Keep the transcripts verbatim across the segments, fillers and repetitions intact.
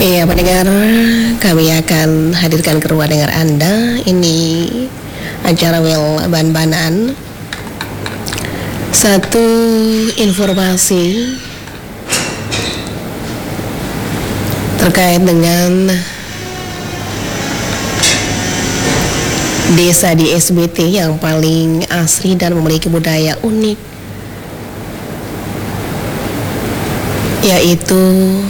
Iya pendengar, kami akan hadirkan ke rumah dengar Anda. Ini acara Well Ban-Banan. Satu informasi terkait dengan desa di S B T yang paling asri dan memiliki budaya unik, yaitu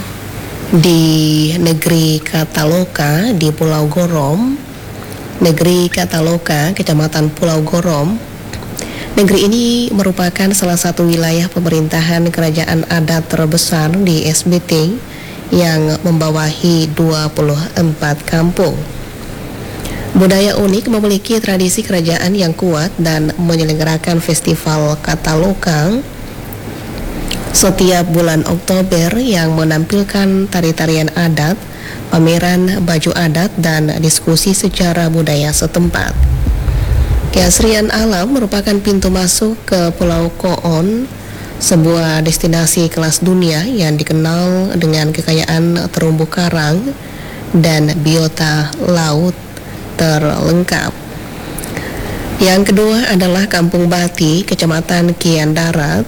di negeri Kataloka di Pulau Gorom. Negeri Kataloka, Kecamatan Pulau Gorom. Negeri ini merupakan salah satu wilayah pemerintahan kerajaan adat terbesar di S B T yang membawahi dua puluh empat kampung. Budaya unik memiliki tradisi kerajaan yang kuat dan menyelenggarakan festival Kataloka setiap bulan Oktober yang menampilkan tari-tarian adat, pameran baju adat, dan diskusi secara budaya setempat. Keasrian alam merupakan pintu masuk ke Pulau Koon, sebuah destinasi kelas dunia yang dikenal dengan kekayaan terumbu karang dan biota laut terlengkap. Yang kedua adalah Kampung Bati, Kecamatan Kian Darat.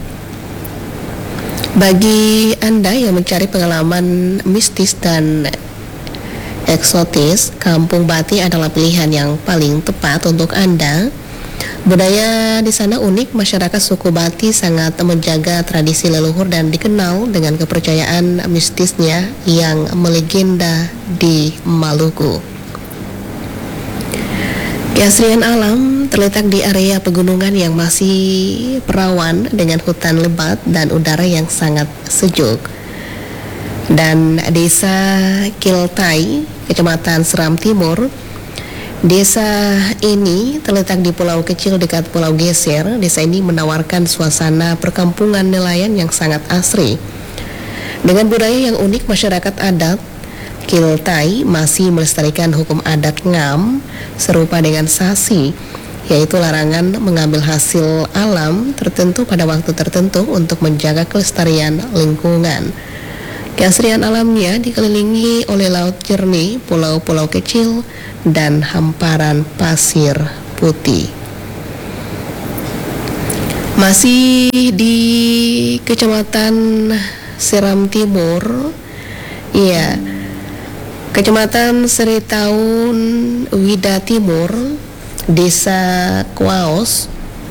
Bagi Anda yang mencari pengalaman mistis dan eksotis, Kampung Bati adalah pilihan yang paling tepat untuk Anda. Budaya di sana unik, masyarakat suku Bati sangat menjaga tradisi leluhur dan dikenal dengan kepercayaan mistisnya yang melegenda di Maluku. Keasrian alam terletak di area pegunungan yang masih perawan dengan hutan lebat dan udara yang sangat sejuk. Dan desa Kiltai, Kecamatan Seram Timur. Desa ini terletak di pulau kecil dekat Pulau Geser. Desa ini menawarkan suasana perkampungan nelayan yang sangat asri. Dengan budaya yang unik, masyarakat adat Kiltai masih melestarikan hukum adat ngam serupa dengan sasi, yaitu larangan mengambil hasil alam tertentu pada waktu tertentu untuk menjaga kelestarian lingkungan. Keasrian alamnya dikelilingi oleh laut jernih, pulau-pulau kecil, dan hamparan pasir putih. Masih di Kecamatan Seram Timur, ya, Kecamatan Seritaun Wida Timur, Desa Kuaos.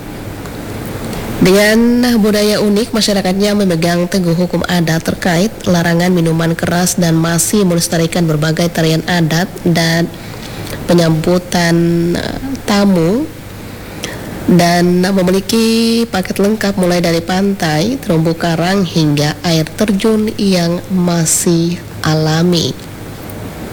Dengan budaya unik, masyarakatnya memegang teguh hukum adat terkait larangan minuman keras dan masih melestarikan berbagai tarian adat dan penyambutan tamu, dan memiliki paket lengkap mulai dari pantai, terumbu karang hingga air terjun yang masih alami.